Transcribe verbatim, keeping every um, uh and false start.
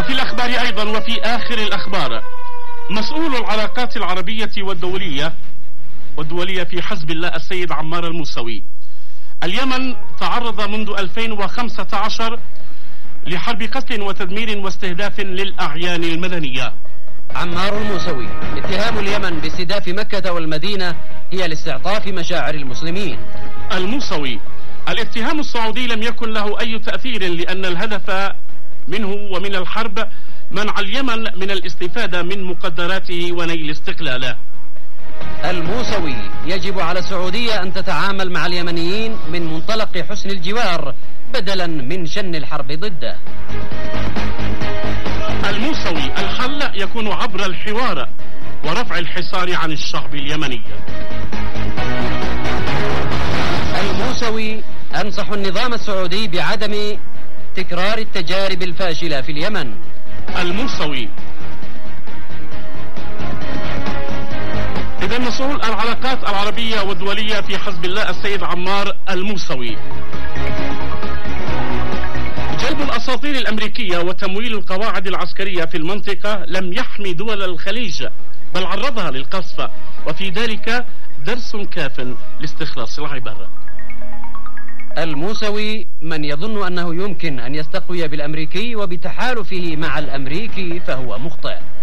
وفي الأخبار أيضا وفي آخر الأخبار، مسؤول العلاقات العربية والدولية والدولية في حزب الله السيد عمار الموسوي: اليمن تعرض منذ ألفين وخمسة عشر لحرب قتل وتدمير واستهداف للأعيان المدنية. عمار الموسوي: اتهام اليمن باستهداف مكة والمدينة هي لاستعطاف مشاعر المسلمين. الموسوي: الاتهام السعودي لم يكن له أي تأثير، لأن الهدف منه ومن الحرب منع اليمن من الاستفادة من مقدراته ونيل استقلاله. الموسوي: يجب على السعودية أن تتعامل مع اليمنيين من منطلق حسن الجوار بدلا من شن الحرب ضده. الموسوي: الحل يكون عبر الحوار ورفع الحصار عن الشعب اليمني. الموسوي: أنصح النظام السعودي بعدم تكرار التجارب الفاشلة في اليمن. الموسوي: إذا مسؤول العلاقات العربية والدولية في حزب الله السيد عمار الموسوي: جلب الأساطير الأمريكية وتمويل القواعد العسكرية في المنطقة لم يحمي دول الخليج، بل عرضها للقصف، وفي ذلك درس كاف لاستخلاص العبر. الموسوي: من يظن أنه يمكن أن يستقوي بالأمريكي وبتحالفه مع الأمريكي فهو مخطئ.